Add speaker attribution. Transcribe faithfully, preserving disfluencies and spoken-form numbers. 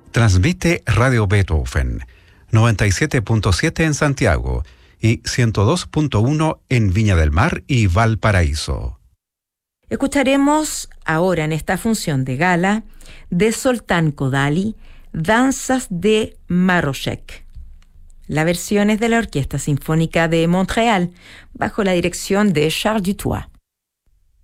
Speaker 1: Transmite Radio Beethoven, noventa y siete punto siete en Santiago y ciento dos punto uno en Viña del Mar y Valparaíso.
Speaker 2: Escucharemos ahora en esta función de gala de Zoltán Kodály, Danzas de Marošek. La versión es de la Orquesta Sinfónica de Montreal, bajo la dirección de Charles Dutoit.